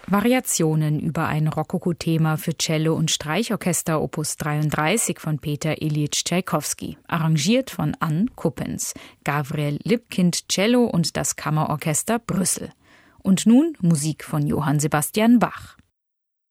Variationen über ein Rokoko-Thema für Cello und Streichorchester Opus 33 von Peter Ilyich Tschaikowski, arrangiert von Ann Kuppens, Gabriel Lipkind Cello und das Kammerorchester Brüssel. Und nun Musik von Johann Sebastian Bach.